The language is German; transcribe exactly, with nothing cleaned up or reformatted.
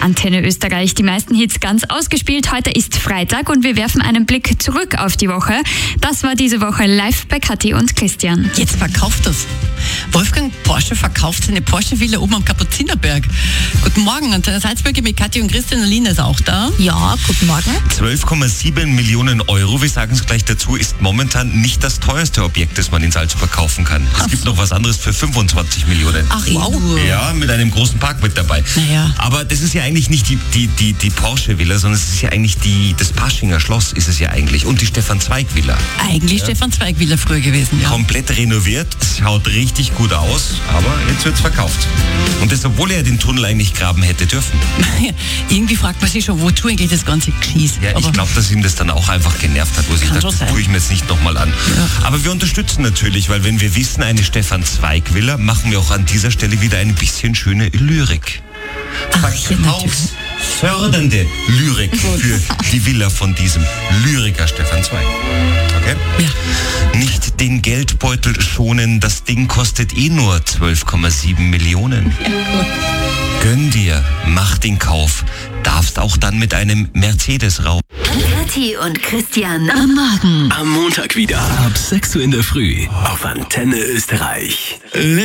Antenne Österreich, die meisten Hits ganz ausgespielt. Heute ist Freitag und wir werfen einen Blick zurück auf die Woche. Das war diese Woche live bei Kathi und Christian. Jetzt verkauft das. Wolfgang Porsche verkauft seine Porsche-Villa oben am Kapuzinerberg. Guten Morgen, Antenne Salzburg mit Kathi und Christian. Alina ist auch da. Ja, guten Morgen. zwölf Komma sieben Millionen Euro, wir sagen es gleich dazu, ist momentan nicht das teuerste Objekt, das man in Salzburg kaufen kann. Es gibt noch was anderes für fünfundzwanzig Millionen. Ach, wow. Ja, mit einem großen Park mit dabei. Naja. Aber das ist ja eigentlich nicht die, die, die, die Porsche-Villa, sondern es ist ja eigentlich die, das Paschinger Schloss ist es ja eigentlich. Und die Stefan-Zweig-Villa. Eigentlich ja. Stefan Zweig-Villa früher gewesen, ja. Komplett renoviert, es schaut richtig gut aus, aber jetzt wird es verkauft. Und das, obwohl er den Tunnel eigentlich graben hätte dürfen. Irgendwie fragt man sich schon, wozu eigentlich das ganze Geschieß. Ja, ich glaube, dass ihm das dann auch einfach genervt hat, wo sich dachte, das sein. tue ich mir jetzt nicht nochmal an. Ja. Aber wir unterstützen natürlich, weil wenn wir wissen, eine Stefan-Zweig-Villa, machen wir auch an dieser Stelle wieder ein bisschen schöne Lyrik. Verkaufsfördernde Lyrik für die Villa von diesem Lyriker Stefan Zweig. Okay? Ja. Nicht den Geldbeutel schonen, das Ding kostet eh nur zwölf Komma sieben Millionen. Ja, Gönn dir, mach den Kauf, darfst auch dann mit einem Mercedes raus. Kathi und Christian am Morgen. Am Montag wieder ab sechs Uhr in der Früh auf Antenne Österreich.